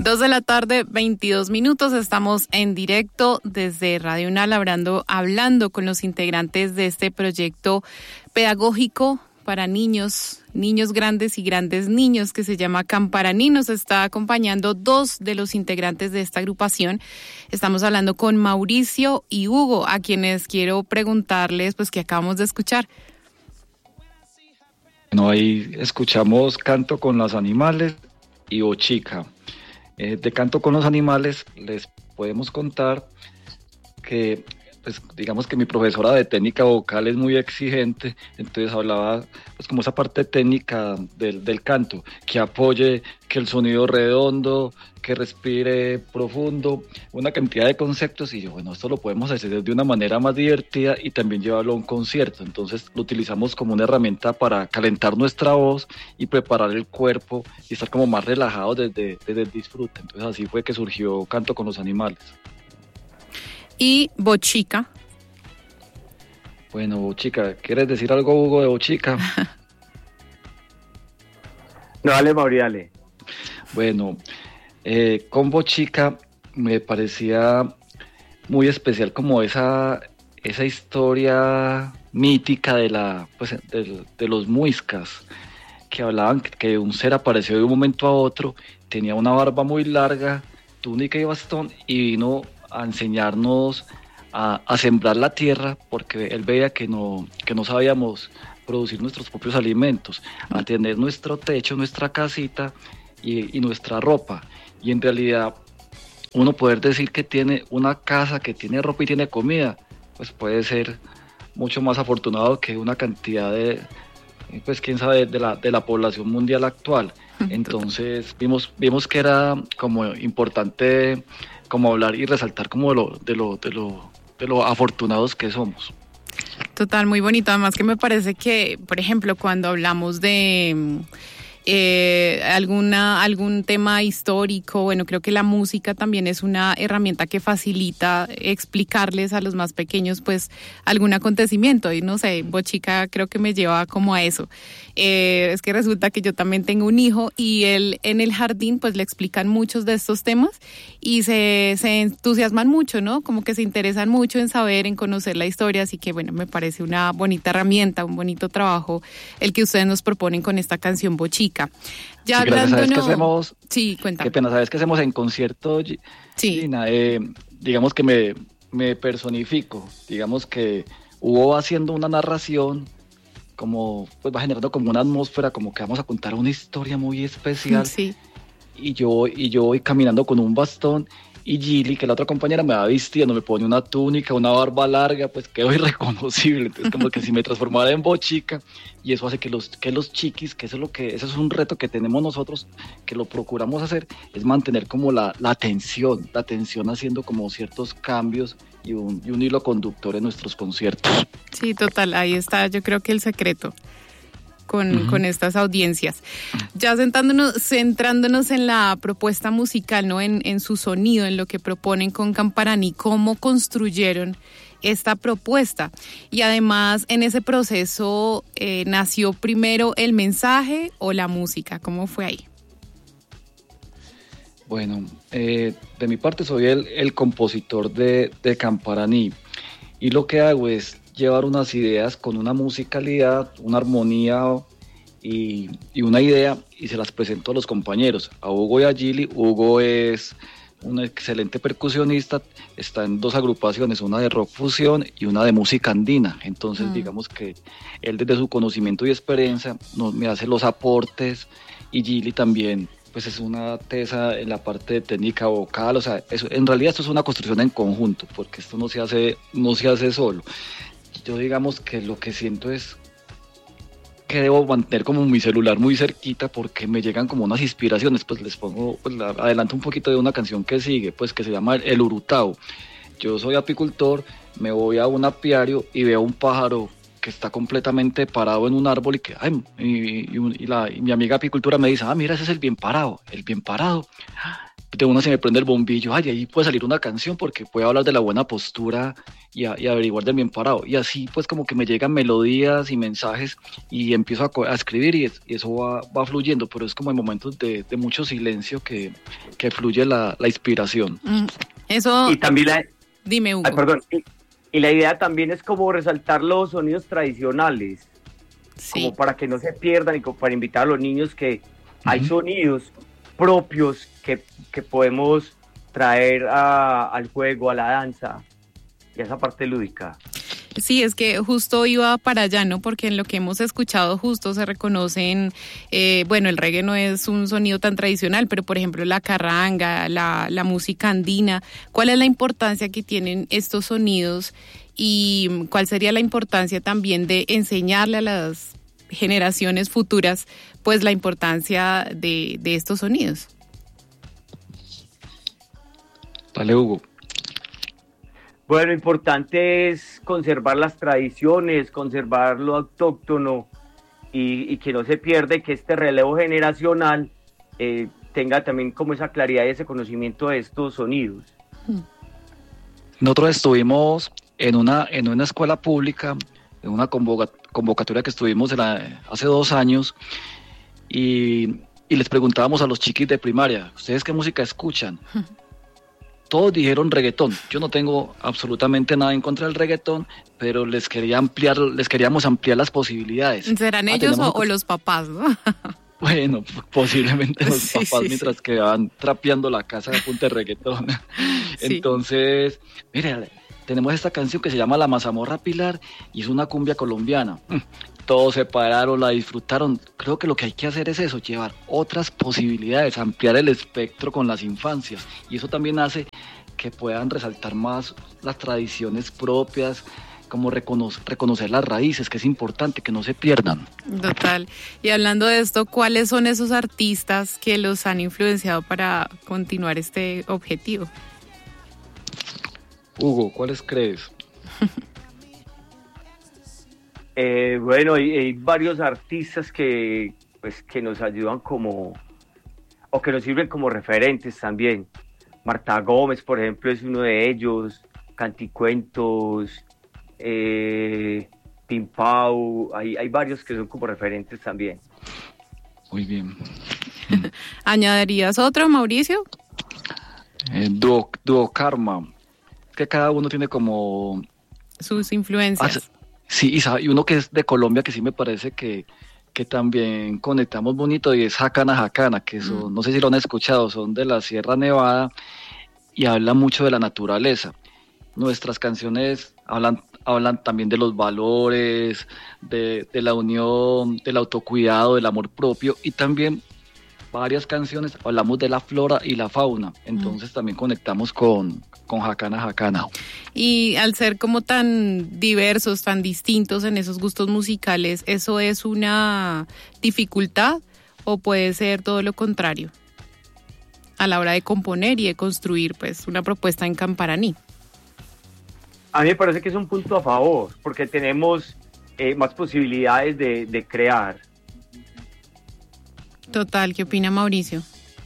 2 de la tarde, 22 minutos. Estamos en directo desde Radio UNAL hablando con los integrantes de este proyecto pedagógico para niños grandes y grandes niños que se llama Camparaní. Nos está acompañando dos de los integrantes de esta agrupación. Estamos hablando con Mauricio y Hugo, a quienes quiero preguntarles, pues, qué acabamos de escuchar. Bueno, ahí escuchamos Canto con los Animales y Bochica. De Canto con los Animales les podemos contar que, pues, digamos que mi profesora de técnica vocal es muy exigente, entonces hablaba pues como esa parte técnica del canto, que apoye, que el sonido redondo, que respire profundo, una cantidad de conceptos, y yo, bueno, esto lo podemos hacer de una manera más divertida y también llevarlo a un concierto. Entonces lo utilizamos como una herramienta para calentar nuestra voz y preparar el cuerpo y estar como más relajados desde el disfrute. Entonces así fue que surgió Canto con los Animales. Y Bochica. Bueno, Bochica, ¿quieres decir algo, Hugo, de Bochica? No, dale, Mauri, dale. Bueno, con Bochica me parecía muy especial como esa historia mítica de los muiscas, que hablaban que un ser apareció de un momento a otro, tenía una barba muy larga, túnica y bastón, y vino a enseñarnos a sembrar la tierra, porque él veía que no sabíamos producir nuestros propios alimentos, a tener nuestro techo, nuestra casita y nuestra ropa. Y en realidad uno poder decir que tiene una casa, que tiene ropa y tiene comida, pues puede ser mucho más afortunado que una cantidad de, pues quién sabe, de la población mundial actual. Entonces vimos que era como importante como hablar y resaltar como de lo afortunados que somos. Total, muy bonito. Además que me parece que, por ejemplo, cuando hablamos de algún tema histórico, bueno, creo que la música también es una herramienta que facilita explicarles a los más pequeños pues algún acontecimiento, y no sé, Bochica creo que me lleva como a eso. Es que resulta que yo también tengo un hijo y él en el jardín pues le explican muchos de estos temas y se entusiasman mucho, ¿no? Como que se interesan mucho en saber, en conocer la historia, así que bueno, me parece una bonita herramienta, un bonito trabajo el que ustedes nos proponen con esta canción Bochica. Ya sí, hablando, ¿sabes qué hacemos? Sí, cuenta. Qué pena, ¿sabes qué hacemos en concierto? Sí. Digamos que me personifico, digamos que Hugo va haciendo una narración, como pues va generando como una atmósfera, como que vamos a contar una historia muy especial. Sí. Y yo voy caminando con un bastón, y Gilly, que la otra compañera, me va vistiendo, me pone una túnica, una barba larga, pues quedo irreconocible. Entonces como que si me transformara en Bochica, y eso hace que los chiquis, que eso es un reto que tenemos nosotros, que lo procuramos hacer, es mantener como la atención haciendo como ciertos cambios y un hilo conductor en nuestros conciertos. Sí, total, ahí está, yo creo que el secreto con estas audiencias. Ya centrándonos en la propuesta musical, ¿no? En su sonido, en lo que proponen con Camparaní, cómo construyeron esta propuesta. Y además, en ese proceso, ¿nació primero el mensaje o la música? ¿Cómo fue ahí? Bueno, de mi parte soy el compositor de Camparaní, y lo que hago es llevar unas ideas con una musicalidad, una armonía y una idea, y se las presento a los compañeros, a Hugo y a Gilly. Hugo es un excelente percusionista, está en 2 agrupaciones, una de rock fusión y una de música andina. Entonces digamos que él, desde su conocimiento y experiencia, me hace los aportes, y Gilly también pues es una tesa en la parte de técnica vocal. O sea, en realidad esto es una construcción en conjunto, porque esto no se hace solo. Yo digamos que lo que siento es que debo mantener como mi celular muy cerquita, porque me llegan como unas inspiraciones. Pues les pongo, adelanto un poquito de una canción que sigue, pues que se llama El Urutao. Yo soy apicultor, me voy a un apiario y veo un pájaro que está completamente parado en un árbol, y mi amiga apicultora me dice, mira, ese es el bien parado. de una se me prende el bombillo, ay, ahí puede salir una canción porque puede hablar de la buena postura y averiguar del bien parado. Y así pues como que me llegan melodías y mensajes y empiezo a escribir y eso va fluyendo, pero es como en momentos de mucho silencio que fluye la inspiración. Eso... Y también Dime, Hugo. Perdón. Y la idea también es como resaltar los sonidos tradicionales, sí, como para que no se pierdan y como para invitar a los niños que hay sonidos propios que podemos traer al juego, a la danza y a esa parte lúdica. Sí, es que justo iba para allá, ¿no? Porque en lo que hemos escuchado justo se reconocen, bueno, el reggae no es un sonido tan tradicional, pero por ejemplo la carranga, la música andina, ¿cuál es la importancia que tienen estos sonidos y cuál sería la importancia también de enseñarle a las generaciones futuras, pues la importancia de estos sonidos? Dale, Hugo. Bueno, lo importante es conservar las tradiciones, conservar lo autóctono y que no se pierde, que este relevo generacional tenga también como esa claridad y ese conocimiento de estos sonidos. Nosotros estuvimos en una escuela pública, en una convocatoria que estuvimos hace 2 años y les preguntábamos a los chiquis de primaria, ¿ustedes qué música escuchan? Todos dijeron reggaetón. Yo no tengo absolutamente nada en contra del reggaetón, pero les queríamos ampliar las posibilidades. ¿Serán ellos o los papás, no? Bueno, posiblemente los Sí, papás sí, mientras que van trapeando la casa de punta de reggaetón. Sí. Entonces, mire, tenemos esta canción que se llama La Mazamorra Pilar y es una cumbia colombiana. Todos se pararon, la disfrutaron. Creo que lo que hay que hacer es eso, llevar otras posibilidades, ampliar el espectro con las infancias. Y eso también hace que puedan resaltar más las tradiciones propias, como reconocer las raíces, que es importante, que no se pierdan. Total. Y hablando de esto, ¿cuáles son esos artistas que los han influenciado para continuar este objetivo? Hugo, ¿cuáles crees? Bueno, hay varios artistas que nos ayudan o que nos sirven como referentes también. Marta Gómez, por ejemplo, es uno de ellos, Canticuentos, Pimpau, hay varios que son como referentes también. Muy bien. ¿Añadirías otro, Mauricio? Dúo Karma, que cada uno tiene como... Sus influencias. Sí, y uno que es de Colombia que sí me parece que también conectamos bonito y es Jacana Jacana, que son, no sé si lo han escuchado, son de la Sierra Nevada y hablan mucho de la naturaleza. Nuestras canciones hablan también de los valores, de la unión, del autocuidado, del amor propio y también varias canciones hablamos de la flora y la fauna, entonces también conectamos con Jacana Jacana. Y al ser como tan diversos, tan distintos en esos gustos musicales, ¿eso es una dificultad o puede ser todo lo contrario a la hora de componer y de construir pues una propuesta en Camparaní? A mí me parece que es un punto a favor, porque tenemos más posibilidades de crear. Total, ¿qué opina Mauricio?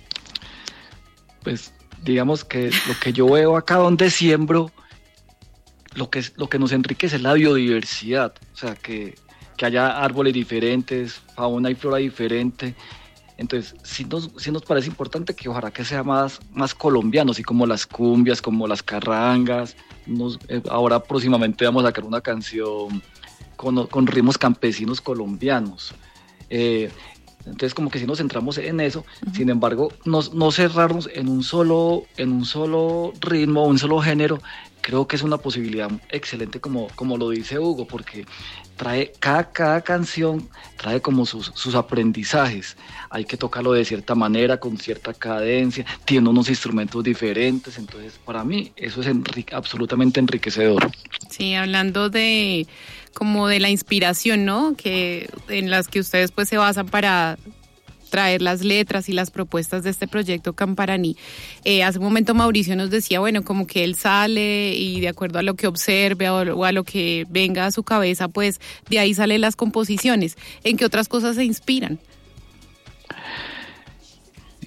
Pues digamos que lo que yo veo acá donde siembro, lo que nos enriquece es la biodiversidad, o sea, que haya árboles diferentes, fauna y flora diferente. Entonces, sí nos parece importante que ojalá que sea más colombiano, así como las cumbias, como las carrangas. Ahora próximamente vamos a sacar una canción con ritmos campesinos colombianos. Entonces como que sí nos centramos en eso, sin embargo no cerrarnos en un solo ritmo, un solo género. Creo que es una posibilidad excelente como lo dice Hugo, porque trae cada canción trae como sus aprendizajes. Hay que tocarlo de cierta manera, con cierta cadencia, tiene unos instrumentos diferentes, entonces para mí eso es absolutamente enriquecedor. Sí, hablando de como de la inspiración, ¿no? Que en las que ustedes pues se basan para traer las letras y las propuestas de este proyecto Camparaní. Hace un momento Mauricio nos decía, bueno, como que él sale y de acuerdo a lo que observe o a lo que venga a su cabeza, pues de ahí salen las composiciones. ¿En qué otras cosas se inspiran?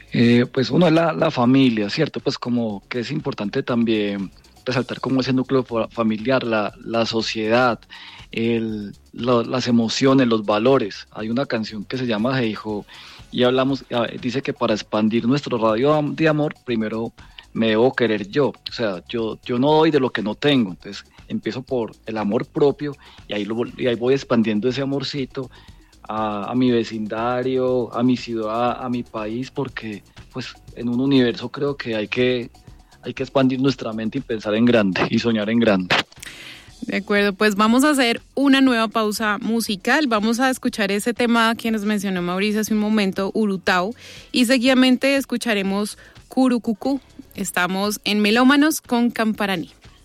Pues uno es la familia, ¿cierto? Pues como que es importante también resaltar como ese núcleo familiar, la sociedad, las emociones, los valores. Hay una canción que se llama Hey Ho y dice que para expandir nuestro radio de amor, primero me debo querer yo. O sea, yo no doy de lo que no tengo, entonces empiezo por el amor propio y ahí voy expandiendo ese amorcito a mi vecindario, a mi ciudad, a mi país, porque pues en un universo creo que hay que expandir nuestra mente y pensar en grande y soñar en grande. De acuerdo, pues vamos a hacer una nueva pausa musical, vamos a escuchar ese tema que nos mencionó Mauricio hace un momento, Urutau, y seguidamente escucharemos Curucucú. Estamos en Melómanos con Camparaní.